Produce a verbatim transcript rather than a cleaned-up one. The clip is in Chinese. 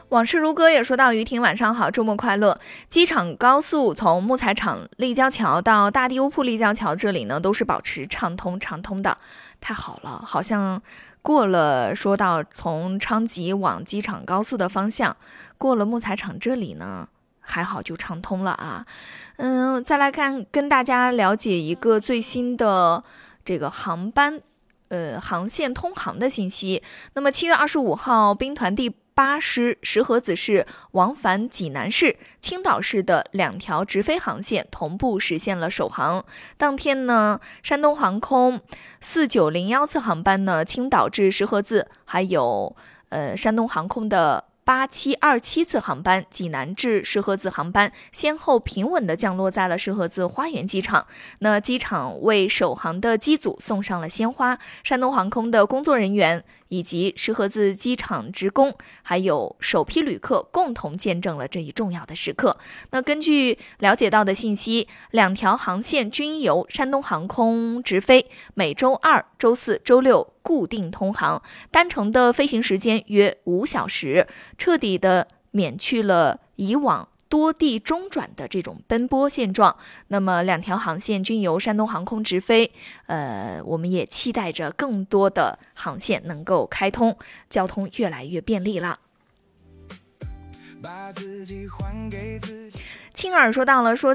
往事如歌也说到，于婷晚上好，周末快乐。机场高速从木材厂立交桥到大地屋铺立交桥这里呢，都是保持畅通畅通的，太好了。好像过了说到从昌吉往机场高速的方向，过了木材厂这里呢，还好就畅通了啊。嗯，再来看跟大家了解一个最新的这个航班呃航线通航的信息。那么七月二十五号，兵团第八师石河子市往返济南市、青岛市的两条直飞航线同步实现了首航。当天呢，山东航空四九零一次航班呢，青岛至石河子，还有呃山东航空的八七二七次航班，济南至石河子航班先后平稳地降落在了石河子花园机场。那机场为首航的机组送上了鲜花，山东航空的工作人员以及石河子机场职工，还有首批旅客共同见证了这一重要的时刻。那根据了解到的信息，两条航线均由山东航空直飞，每周二、周四、周六固定通航，单程的飞行时间约五小时，彻底的免去了以往多地中转的这种奔波现状。那么两条航线均由山东航空直飞，呃，我们也期待着更多的航线能够开通，交通越来越便利了。青儿说到了说